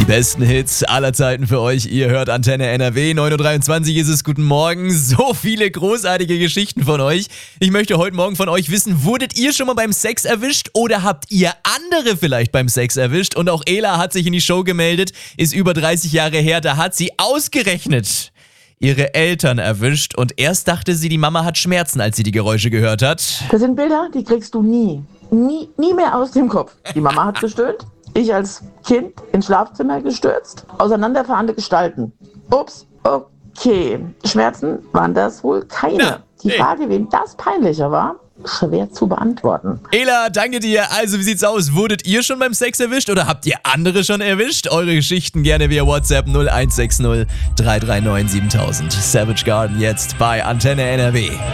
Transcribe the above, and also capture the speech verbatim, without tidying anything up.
besten Hits aller Zeiten für euch. Ihr hört Antenne N R W. neun Uhr dreiundzwanzig ist es. Guten Morgen. So viele großartige Geschichten von euch. Ich möchte heute Morgen von euch wissen, wurdet ihr schon mal beim Sex erwischt oder habt ihr andere vielleicht beim Sex erwischt? Und auch Ela hat sich in die Show gemeldet, ist über dreißig Jahre her. Da hat sie ausgerechnet ihre Eltern erwischt und erst dachte sie, die Mama hat Schmerzen, als sie die Geräusche gehört hat. Das sind Bilder, die kriegst du nie, nie, nie mehr aus dem Kopf. Die Mama hat gestöhnt. Ich als Kind ins Schlafzimmer gestürzt, auseinanderfahrende Gestalten. Ups, okay. Schmerzen waren das wohl keine. Na, Die nee. Frage, wem das peinlicher war, schwer zu beantworten. Ela, danke dir. Also, wie sieht's aus? Wurdet ihr schon beim Sex erwischt oder habt ihr andere schon erwischt? Eure Geschichten gerne via WhatsApp null eins sechs null drei drei neun siebentausend. Savage Garden jetzt bei Antenne N R W.